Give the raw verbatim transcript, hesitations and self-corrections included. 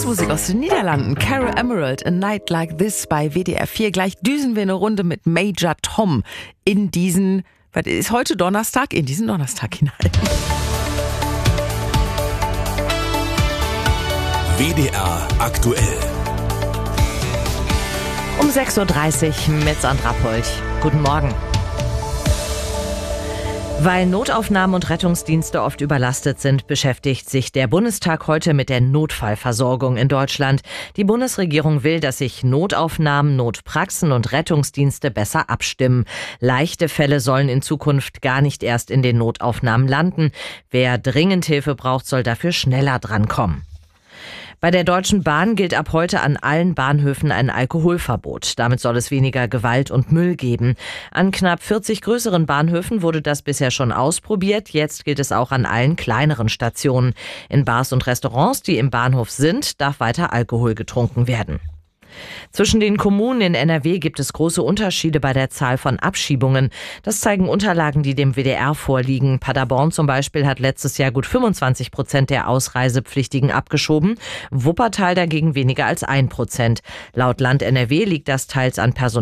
Musik aus den Niederlanden. Cara Emerald, A Night Like This bei W D R vier. Gleich düsen wir eine Runde mit Major Tom in diesen, was ist heute Donnerstag? In diesen Donnerstag hinein. W D R aktuell. Um sechs Uhr dreißig mit Sandra Polch. Guten Morgen. Weil Notaufnahmen und Rettungsdienste oft überlastet sind, beschäftigt sich der Bundestag heute mit der Notfallversorgung in Deutschland. Die Bundesregierung will, dass sich Notaufnahmen, Notpraxen und Rettungsdienste besser abstimmen. Leichte Fälle sollen in Zukunft gar nicht erst in den Notaufnahmen landen. Wer dringend Hilfe braucht, soll dafür schneller drankommen. Bei der Deutschen Bahn gilt ab heute an allen Bahnhöfen ein Alkoholverbot. Damit soll es weniger Gewalt und Müll geben. An knapp vierzig größeren Bahnhöfen wurde das bisher schon ausprobiert. Jetzt gilt es auch an allen kleineren Stationen. In Bars und Restaurants, die im Bahnhof sind, darf weiter Alkohol getrunken werden. Zwischen den Kommunen in N R W gibt es große Unterschiede bei der Zahl von Abschiebungen. Das zeigen Unterlagen, die dem W D R vorliegen. Paderborn zum Beispiel hat letztes Jahr gut fünfundzwanzig Prozent der Ausreisepflichtigen abgeschoben. Wuppertal dagegen weniger als ein Prozent. Laut Land N R W liegt das teils an Personal